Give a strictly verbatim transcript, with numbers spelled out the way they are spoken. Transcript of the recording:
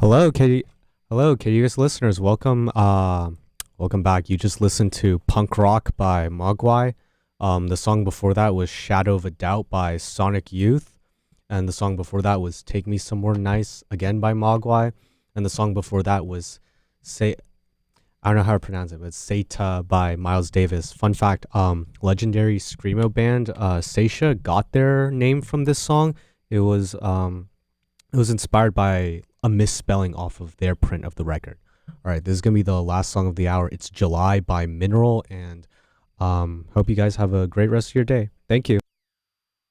Hello, K Hello, K U S listeners. Welcome uh welcome back. You just listened to Punk Rock by Mogwai. Um the song before that was Shadow of a Doubt by Sonic Youth, and the song before that was Take Me Somewhere Nice again by Mogwai, and the song before that was Say I don't know how to pronounce it, but Seta by Miles Davis. Fun fact, um legendary screamo band uh Seisha got their name from this song. It was um it was inspired by a misspelling off of their print of the record. All right, this is gonna be the last song of the hour. It's July by Mineral, and um, hope you guys have a great rest of your day. Thank you.